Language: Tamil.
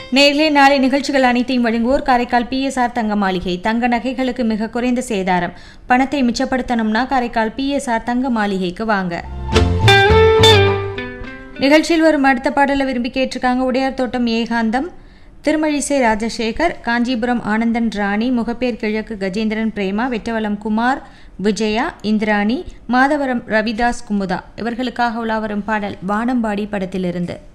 நேரிலே நாளை நிகழ்ச்சிகள் அனைத்தையும் வழங்குவோர் காரைக்கால் பிஎஸ்ஆர் தங்க மாளிகை. தங்க நகைகளுக்கு மிக குறைந்த சேதாரம். பணத்தை மிச்சப்படுத்தணும்னா காரைக்கால் பிஎஸ்ஆர் தங்க மாளிகைக்கு வாங்க. நிகழ்ச்சியில் வரும் அடுத்த பாடலை விரும்பி கேட்டிருக்காங்க உடையார் தோட்டம் ஏகாந்தம், திருமழிசை ராஜசேகர், காஞ்சிபுரம் ஆனந்தன் ராணி, முகப்பேர் கிழக்கு கஜேந்திரன் பிரேமா, வெட்டவலம் குமார், விஜயா, இந்திராணி, மாதவரம் ரவிதாஸ் குமுதா. இவர்களுக்காக உலா வரும் பாடல் வானம்பாடி படத்திலிருந்து.